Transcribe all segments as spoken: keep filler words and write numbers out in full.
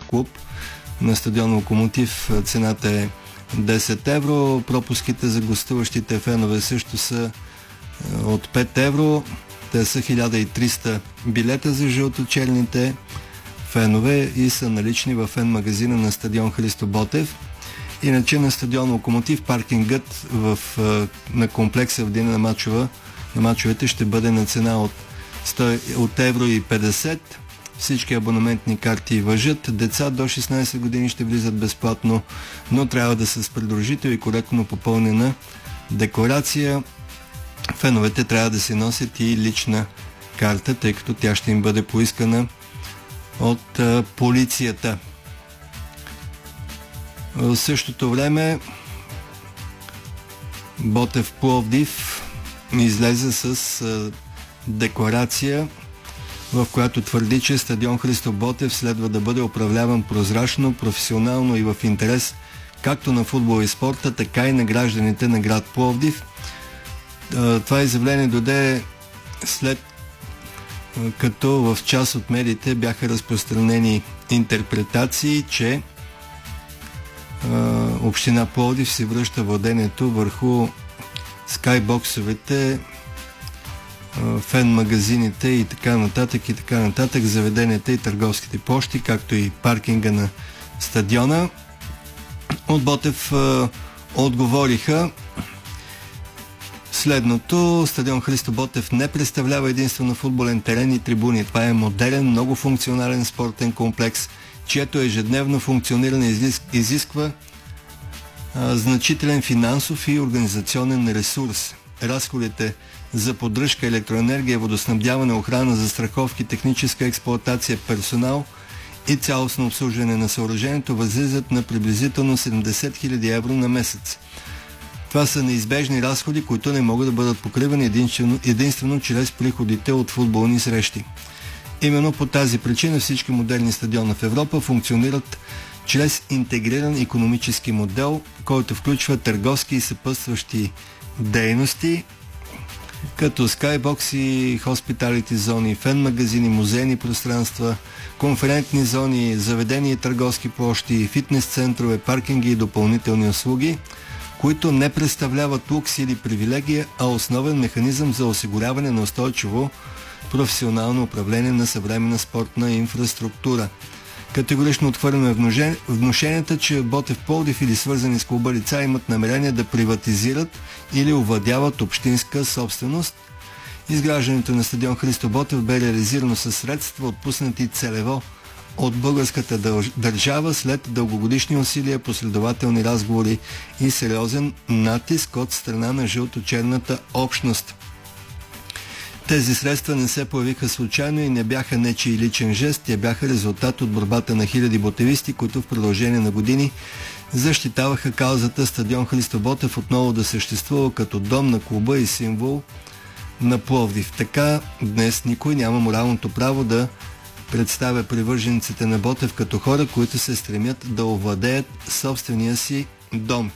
клуб. На стадион Локомотив цената е десет евро. Пропуските за гостуващите фенове също са от пет евро. Те са хиляда и триста билета за жълточерните фенове и са налични в фен-магазина на стадион Христо Ботев. Иначе на стадион Локомотив паркингът в, на комплекса в деня на, мачова, на мачовете ще бъде на цена от, сто, от евро и петдесет. Всички абонаментни карти важат. Деца до шестнайсет години ще влизат безплатно, но трябва да са с придружител и коректно попълнена декларация. Феновете трябва да си носят и лична карта, тъй като тя ще им бъде поискана от а, полицията. В същото време Ботев Пловдив излезе с а, декларация, в която твърди, че стадион Христо Ботев следва да бъде управляван прозрачно, професионално и в интерес както на футбола и спорта, така и на гражданите на град Пловдив. Това изявление дойде след като в част от медиите бяха разпространени интерпретации, че община Пловдив си връща владението върху скайбоксовете, фен-магазините и така нататък и така нататък, заведенията и търговските площи, както и паркинга на стадиона. От Ботев а, отговориха следното: стадион Христо Ботев не представлява единствено футболен терен и трибуни. Това е модерен, многофункционален спортен комплекс, чието ежедневно функциониране изисква а, значителен финансов и организационен ресурс. Разходите за поддръжка, електроенергия, водоснабдяване, охрана, застраховки, техническа експлоатация, персонал и цялостно обслужване на съоръжението възлизат на приблизително седемдесет хиляди евро на месец. Това са неизбежни разходи, които не могат да бъдат покривани единствено, единствено чрез приходите от футболни срещи. Именно по тази причина всички модерни стадиони в Европа функционират чрез интегриран икономически модел, който включва търговски и съпътстващи дейности, като скайбокси, хоспиталити зони, фен-магазини, музейни пространства, конферентни зони, заведения и търговски площи, фитнес-центрове, паркинги и допълнителни услуги, които не представляват лукс или привилегия, а основен механизъм за осигуряване на устойчиво професионално управление на съвременна спортна инфраструктура. Категорично отхвърляме внушенията, че Ботев Пловдив или свързани с клуба лица имат намерение да приватизират или овладяват общинска собственост. Изграждането на стадион Христо Ботев бе реализирано със средства, отпуснати целево от българската държава след дългогодишни усилия, последователни разговори и сериозен натиск от страна на жълто-черната общност. Тези средства не се появиха случайно и не бяха нечий личен жест, те бяха резултат от борбата на хиляди ботевисти, които в продължение на години защитаваха каузата стадион Христо Ботев отново да съществува като дом на клуба и символ на Пловдив. Така днес никой няма моралното право да представя привържениците на Ботев като хора, които се стремят да овладеят собствения си дом.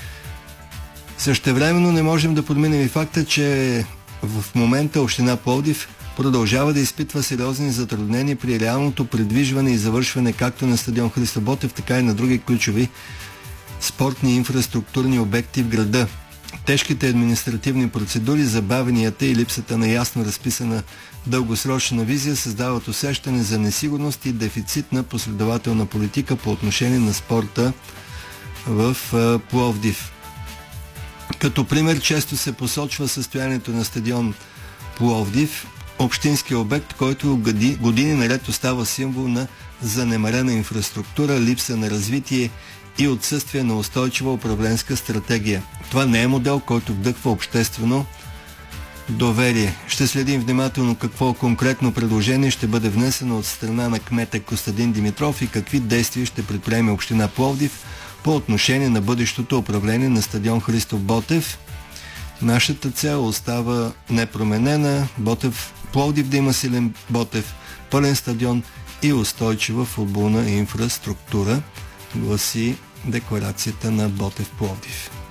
Същевременно не можем да подминем и факта, че в момента община Пловдив продължава да изпитва сериозни затруднения при реалното придвижване и завършване както на стадион Христо Ботев, така и на други ключови спортни инфраструктурни обекти в града. Тежките административни процедури, забавенията и липсата на ясно разписана дългосрочна визия създават усещане за несигурност и дефицит на последователна политика по отношение на спорта в Пловдив. Като пример често се посочва състоянието на стадион Пловдив, общински обект, който години наред остава символ на занемарена инфраструктура, липса на развитие и отсъствие на устойчива управленска стратегия. Това не е модел, който вдъхва обществено доверие. Ще следим внимателно какво конкретно предложение ще бъде внесено от страна на кмета Костадин Димитров и какви действия ще предприеме община Пловдив по отношение на бъдещото управление на стадион Христо Ботев. Нашата цел остава непроменена. Ботев, Пловдив да има силен Ботев, пълен стадион и устойчива футболна инфраструктура, гласи декларацията на Ботев Пловдив.